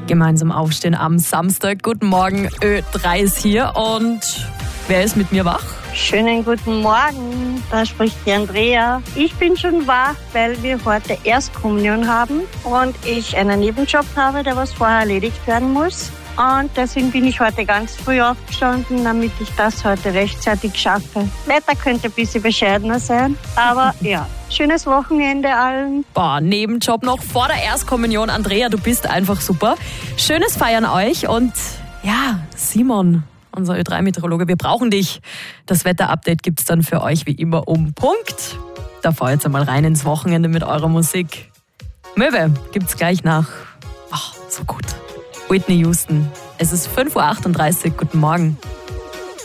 Gemeinsam aufstehen am Samstag. Guten Morgen, Ö3 ist hier und wer ist mit mir wach? Schönen guten Morgen, da spricht die Andrea. Ich bin schon wach, weil wir heute Erstkommunion haben und ich einen Nebenjob habe, der was vorher erledigt werden muss. Und deswegen bin ich heute ganz früh aufgestanden, damit ich das heute rechtzeitig schaffe. Wetter könnte ein bisschen bescheidener sein, aber ja, schönes Wochenende allen. Boah, Nebenjob noch vor der Erstkommunion. Andrea, du bist einfach super. Schönes Feiern euch und ja, Simon, unser Ö3-Meteorologe, wir brauchen dich. Das Wetter-Update gibt's dann für euch wie immer um Punkt. Davor jetzt einmal rein ins Wochenende mit eurer Musik. Möwe gibt's gleich nach. Ach, so gut. Whitney Houston. Es ist 5:38 Uhr. Guten Morgen.